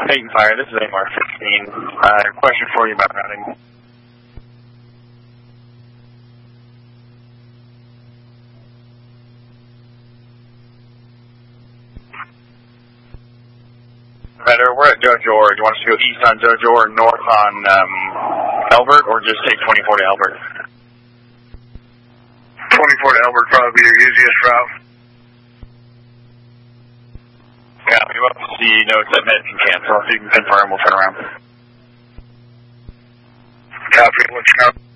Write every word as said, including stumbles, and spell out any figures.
Peyton Fire, this is A M R fifteen. Uh, question for you about routing. Better, we're at Dojo. Do you want us to go east on Dojo or north on um, Elbert, or just take twenty-four to Elbert? twenty-four to Elbert probably be your easiest route. Copy. We'll have to see notes that Med can cancel. If you can confirm, we'll turn around. Copy. Let's go.